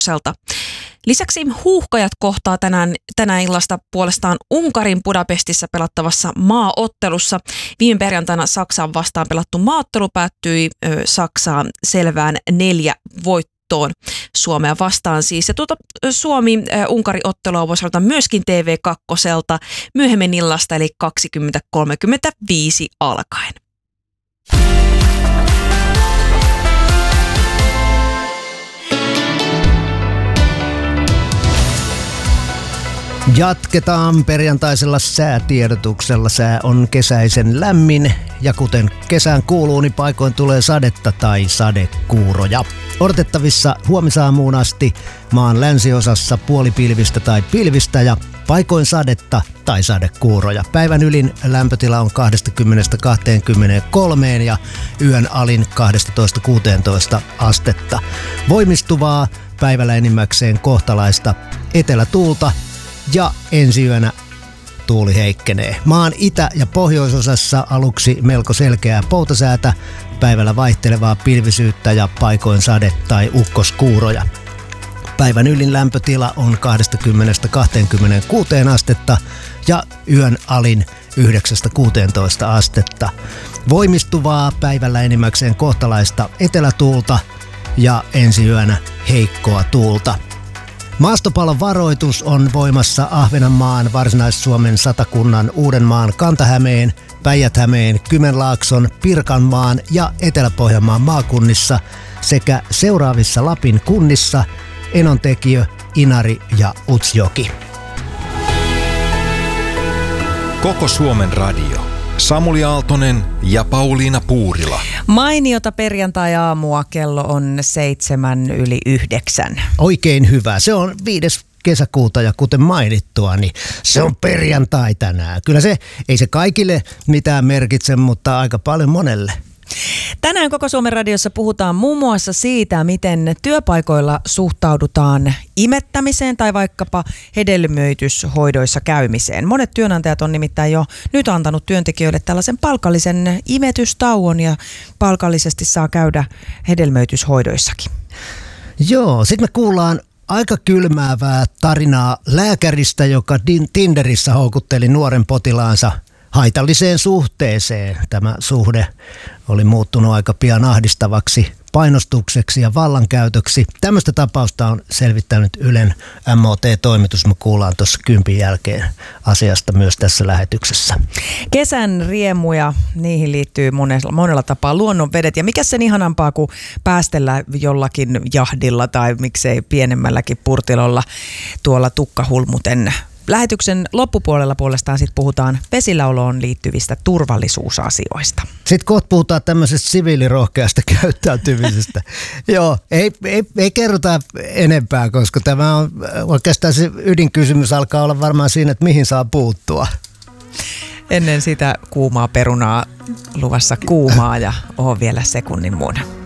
Lisäksi huuhkajat kohtaa tänään illasta puolestaan Unkarin Budapestissa pelattavassa maaottelussa. Viime perjantaina Saksaan vastaan pelattu maaottelu päättyi Saksaan selvään 4 voittoon Suomea vastaan siis. Ja Suomi-Unkari-ottelua voi seurata myöskin TV2 myöhemmin illasta eli 20.35 alkaen. Jatketaan perjantaisella säätiedotuksella. Sää on kesäisen lämmin ja kuten kesään kuuluu, niin paikoin tulee sadetta tai sadekuuroja. Odotettavissa huomisaamuun asti maan länsiosassa puolipilvistä tai pilvistä ja paikoin sadetta tai sadekuuroja. Päivän ylin lämpötila on 20–23 ja yön alin 12–16 astetta. Voimistuvaa päivällä enimmäkseen kohtalaista etelätuulta. Ja ensi yönä tuuli heikkenee. Maan itä- ja pohjoisosassa aluksi melko selkeää poutasäätä, päivällä vaihtelevaa pilvisyyttä ja paikoin sade- tai ukkoskuuroja. Päivän ylin lämpötila on 20–26 astetta ja yön alin 9–16 astetta. Voimistuvaa päivällä enimmäkseen kohtalaista etelätuulta ja ensi yönä heikkoa tuulta. Maastopallon varoitus on voimassa Ahvenanmaan, Varsinais-Suomen, Satakunnan, Uudenmaan, Kanta-Hämeen, Päijät-Hämeen, Kymenlaakson, Pirkanmaan ja Etelä-Pohjanmaan maakunnissa sekä seuraavissa Lapin kunnissa Enontekiö, Inari ja Utsjoki. Koko Suomen radio. Samuli Aaltonen ja Pauliina Puurila. Mainiota perjantai-aamua, kello on 8:07. Oikein hyvä. Se on 5. kesäkuuta ja kuten mainittua, niin se on perjantai tänään. Kyllä se, ei se kaikille mitään merkitse, mutta aika paljon monelle. Tänään Koko Suomen radiossa puhutaan muun muassa siitä, miten työpaikoilla suhtaudutaan imettämiseen tai vaikkapa hedelmöityshoidoissa käymiseen. Monet työnantajat on nimittäin jo nyt antanut työntekijöille tällaisen palkallisen imetystauon ja palkallisesti saa käydä hedelmöityshoidoissakin. Joo, sitten me kuullaan aika kylmäävää tarinaa lääkäristä, joka Tinderissä houkutteli nuoren potilaansa haitalliseen suhteeseen. Tämä suhde oli muuttunut aika pian ahdistavaksi painostukseksi ja vallankäytöksi. Tämmöistä tapausta on selvittänyt Ylen MOT-toimitus. Me kuullaan tuossa 10 jälkeen asiasta myös tässä lähetyksessä. Kesän riemuja, niihin liittyy monella tapaa luonnonvedet. Ja mikä sen ihanampaa kuin päästellä jollakin jahdilla tai miksei pienemmälläkin purtilolla tuolla tukkahulmuten. Lähetyksen loppupuolella puolestaan sitten puhutaan vesilläoloon liittyvistä turvallisuusasioista. Sitten kohta puhutaan tämmöisestä siviilirohkeasta käyttäytymisestä. Joo, ei kerrota enempää, koska tämä on oikeastaan se ydinkysymys alkaa olla varmaan siinä, että mihin saa puuttua. Ennen sitä kuumaa perunaa luvassa kuumaa ja oon vielä sekunnin muuna.